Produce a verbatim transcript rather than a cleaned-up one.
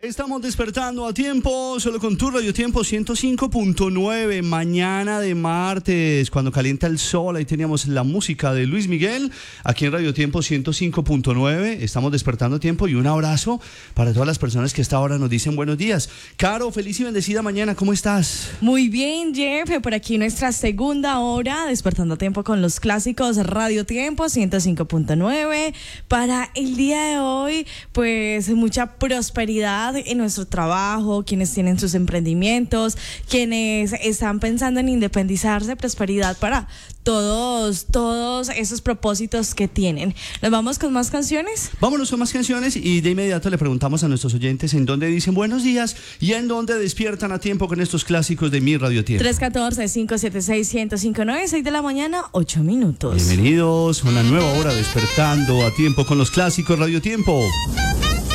Estamos despertando a tiempo, solo con tu Radio Tiempo ciento cinco punto nueve, mañana de martes, cuando calienta el sol. Ahí teníamos la música de Luis Miguel, aquí en Radio Tiempo ciento cinco punto nueve. Estamos despertando a tiempo y un abrazo para todas las personas que a esta hora nos dicen buenos días. Caro, feliz y bendecida mañana, ¿cómo estás? Muy bien, Jeff, por aquí nuestra segunda hora, despertando a tiempo con los clásicos Radio Tiempo ciento cinco punto nueve. Para el día de hoy, pues mucha prosperidad en nuestro trabajo, quienes tienen sus emprendimientos, quienes están pensando en independizarse, prosperidad para todos, todos esos propósitos que tienen. ¿Nos vamos con más canciones? Vámonos con más canciones y de inmediato le preguntamos a nuestros oyentes en dónde dicen buenos días y en dónde despiertan a tiempo con estos clásicos de Mi Radio Tiempo. tres uno cuatro, cinco siete seis, uno cero cinco nueve, seis de la mañana, ocho minutos. Bienvenidos a una nueva hora despertando a tiempo con los clásicos Radio Tiempo.